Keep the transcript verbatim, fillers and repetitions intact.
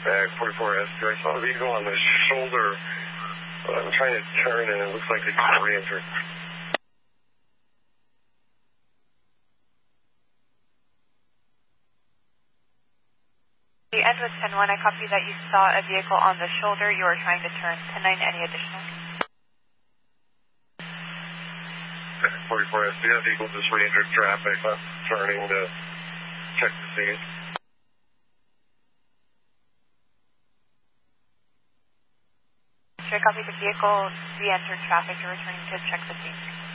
Ag forty-four S two. I saw a vehicle on the shoulder. Uh, I'm trying to turn, and it looks like they just re-entered. The end was ten one. I copy that you saw a vehicle on the shoulder. You were trying to turn. ten nine, any additional? forty-four S two. That vehicle just re-entered traffic. I'm turning to check the scene. Sure, copy the vehicle re-entered traffic. You're returning to check the scene.